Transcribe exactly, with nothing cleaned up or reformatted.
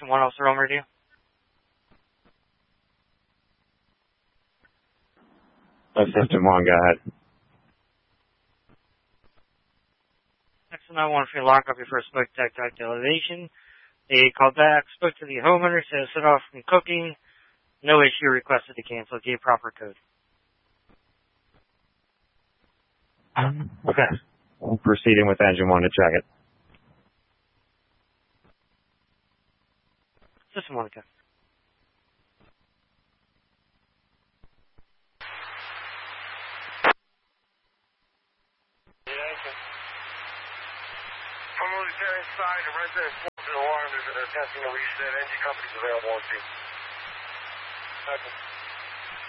Section one, Officer Home Radio. Uh, System one, go ahead. Section nine one, for your lock up your first smoke detector elevation. They called back, spoke to the homeowner, said set off from cooking. No issue, requested to cancel, gave proper code. Um, okay. We're proceeding with engine one to check it. System one, okay. From Lieutenant side, the resident is alarmed. They're testing to reset. Engine company's available on scene. Okay.